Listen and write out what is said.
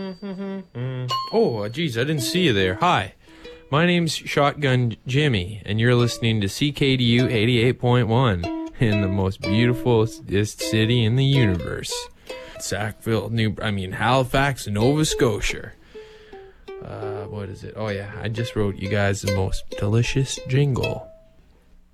Oh, geez, I didn't see you there. Hi, my name's Shotgun Jimmy, and you're listening to CKDU 88.1 in the most beautifulest city in the universe. Halifax, Nova Scotia. What is it? Oh, yeah, I just wrote you guys the most delicious jingle.